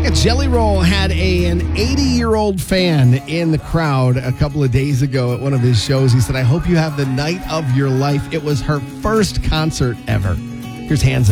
A Jelly Roll had an 80-year-old fan in the crowd a couple of days ago at one of his shows. He said, I hope you have the night of your life. It was her first concert ever. Here's Hands Up.